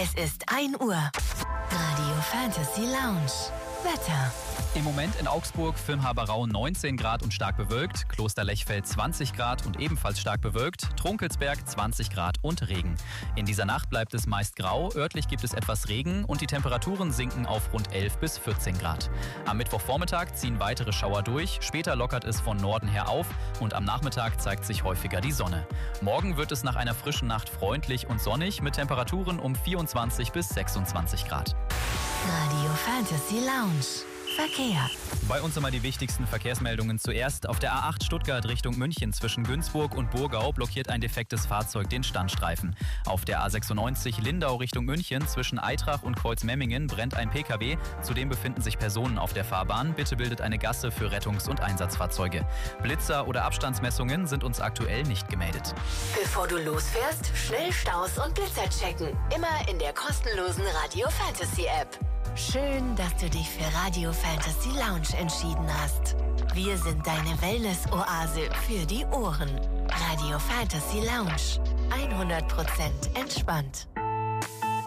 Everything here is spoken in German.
Es ist 1 Uhr. Radio Fantasy Lounge. Wetter. Im Moment in Augsburg, Filmhaberau 19 Grad und stark bewölkt, Kloster Lechfeld 20 Grad und ebenfalls stark bewölkt, Trunkelsberg 20 Grad und Regen. In dieser Nacht bleibt es meist grau, örtlich gibt es etwas Regen und die Temperaturen sinken auf rund 11 bis 14 Grad. Am Mittwochvormittag ziehen weitere Schauer durch, später lockert es von Norden her auf und am Nachmittag zeigt sich häufiger die Sonne. Morgen wird es nach einer frischen Nacht freundlich und sonnig mit Temperaturen um 24 bis 26 Grad. Radio Fantasy Lounge. Verkehr. Bei uns einmal die wichtigsten Verkehrsmeldungen zuerst. Auf der A8 Stuttgart Richtung München zwischen Günzburg und Burgau blockiert ein defektes Fahrzeug den Standstreifen. Auf der A96 Lindau Richtung München zwischen Aitrach und Kreuzmemmingen brennt ein PKW. Zudem befinden sich Personen auf der Fahrbahn. Bitte bildet eine Gasse für Rettungs- und Einsatzfahrzeuge. Blitzer oder Abstandsmessungen sind uns aktuell nicht gemeldet. Bevor du losfährst, schnell Staus und Blitzer checken. Immer in der kostenlosen Radio Fantasy App. Schön, dass du dich für Radio Fantasy Lounge entschieden hast. Wir sind deine Wellness-Oase für die Ohren. Radio Fantasy Lounge. 100% entspannt.